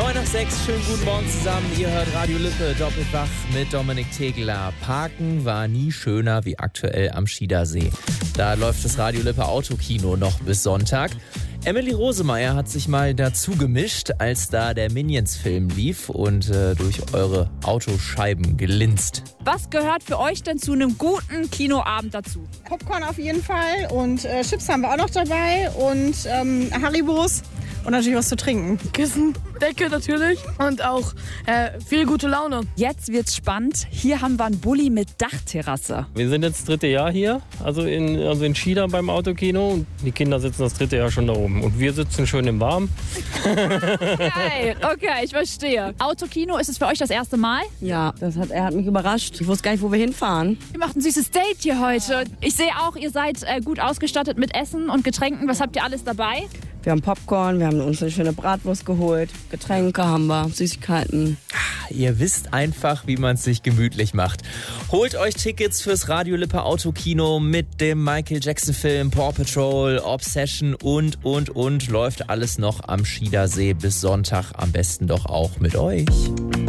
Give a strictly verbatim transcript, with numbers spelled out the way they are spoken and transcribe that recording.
neun nach sechs, schönen guten Morgen zusammen. Ihr hört Radio Lippe, Doppelwach mit Dominik Tegeler. Parken war nie schöner wie aktuell am Schiedersee. Da läuft das Radio Lippe Autokino noch bis Sonntag. Emily Rosemeyer hat sich mal dazu gemischt, als da der Minions-Film lief und äh, durch eure Autoscheiben gelinst. Was gehört für euch denn zu einem guten Kinoabend dazu? Popcorn auf jeden Fall und äh, Chips haben wir auch noch dabei und ähm, Haribos. Und natürlich was zu trinken. Kissen, Decke natürlich und auch äh, viel gute Laune. Jetzt wird's spannend. Hier haben wir einen Bulli mit Dachterrasse. Wir sind jetzt das dritte Jahr hier, also in, also in Schieder beim Autokino. Und die Kinder sitzen das dritte Jahr schon da oben. Und wir sitzen schön im Warmen. Geil, okay, ich verstehe. Autokino, ist es für euch das erste Mal? Ja, das hat, er hat mich überrascht. Ich wusste gar nicht, wo wir hinfahren. Ihr macht ein süßes Date hier heute. Ich sehe auch, ihr seid äh, gut ausgestattet mit Essen und Getränken. Was habt ihr alles dabei? Wir haben Popcorn, wir haben uns eine schöne Bratwurst geholt. Getränke haben wir, Süßigkeiten. Ihr wisst einfach, wie man es sich gemütlich macht. Holt euch Tickets fürs Radio Lippe Autokino mit dem Michael Jackson Film, Paw Patrol, Obsession und, und, und. Läuft alles noch am Schiedersee bis Sonntag. Am besten doch auch mit euch.